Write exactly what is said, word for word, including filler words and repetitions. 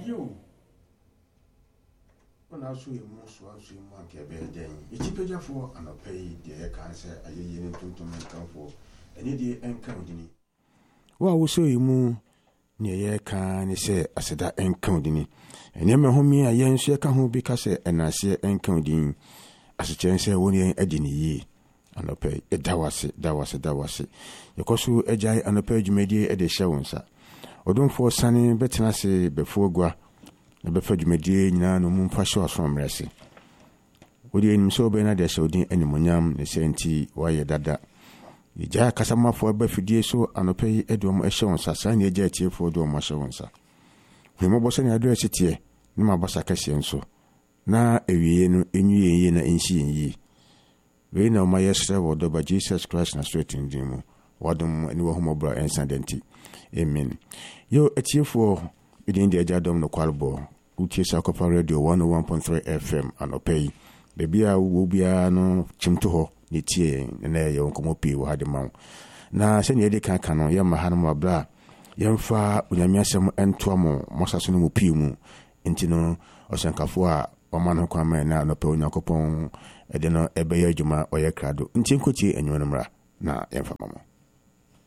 you. When I saw you most was you mark a bed, then it's a for and a pay the cancer. I didn't to make come for any day and counting. Well, we saw you more near ye can say, I said that and counting. And Emma Homie, a young shaker who because and I say and counting as a chance one year edging ye. And a pay it that was it, that was it, that was it. You could so a jay and a page media at the show, sir. Or don't for sunny, better I say before gua. The before you made ye no moon for sure from Resi. Would you in so be not there showing any moniam, the same tea, why you dada? You jack Casama for a befudy so and a pay Edwom assurance, a sign your jet here for Dom assurance. We mobile any address it here, no my boss Cassian so. Na a year in ye in she and ye. We know my yes, or by Jesus Christ and straight in Demo. Wadum and Wahomobra and Sandenti. Amen. Yo, it's here for. Within the Jadom no Qualbo, which is Akopa Radio one oh one point three F M and Opay. Baby, I will be a no chimto, the tea, and there you come up with the mount. Now, send ye the canon, Yamahanama blah. Young far, Uyamiasam and Tuamo, Mosasunu Pimu, Intino, or Sankafua, or Manokama, now no Ponakopon, Edeno, Ebeyajuma, or Yakrado, Intinkuti, and Yonamra. Now, Enfamamo.